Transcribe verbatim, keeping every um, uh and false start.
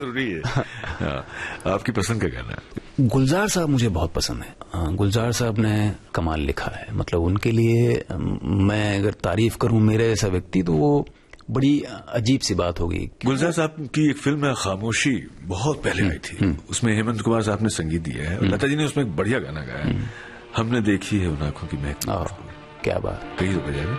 जरूरी है। हाँ, आपकी पसंद का गाना है? गुलजार साहब मुझे बहुत पसंद है। गुलजार साहब ने कमाल लिखा है, मतलब उनके लिए मैं अगर तारीफ करूं मेरे जैसा व्यक्ति तो वो बड़ी अजीब सी बात होगी। गुलजार साहब की एक फिल्म है खामोशी, बहुत पहले आई थी, उसमें हेमंत कुमार साहब ने संगीत दिया है और लता जी ने उसमें एक बढ़िया गाना गाया है, हमने देखी है उन आंखों की महक। क्या बात, कही तो बजाय